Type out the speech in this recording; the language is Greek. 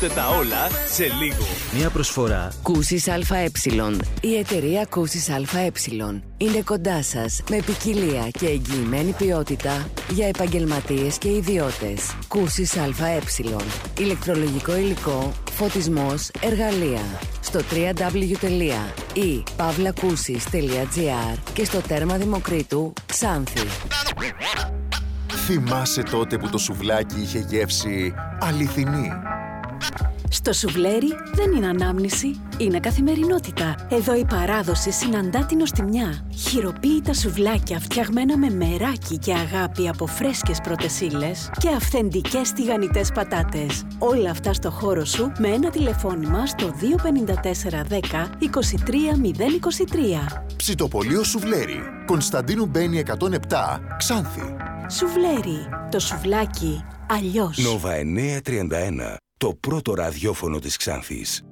Δώστε τα όλα σε λίγο. Μια προσφορά Κούσης ΑΕ. Η εταιρεία Κούσης ΑΕ είναι κοντά σας με ποικιλία και εγγυημένη ποιότητα για επαγγελματίες και ιδιώτες. Κούσης ΑΕ. Ηλεκτρολογικό υλικό, φωτισμός, εργαλεία. Στο www.pavlakusis.gr και στο τέρμα Δημοκρίτου, Ξάνθη. Θυμάσαι τότε που το σουβλάκι είχε γεύση αληθινή? Στο σουβλέρι δεν είναι ανάμνηση, είναι καθημερινότητα. Εδώ η παράδοση συναντά την νοστιμιά. Χειροποίητα σουβλάκια φτιαγμένα με μεράκι και αγάπη από φρέσκες πρώτες ύλες και αυθεντικές τηγανιτές πατάτες. Όλα αυτά στο χώρο σου με ένα τηλεφώνημα στο 254 10 23 023. Ψητοπολείο Σουβλέρι, Κωνσταντίνου Μπένη 107, Ξάνθη. Σουβλέρι, το σουβλάκι αλλιώς. Νόβα 931, το πρώτο ραδιόφωνο της Ξάνθης.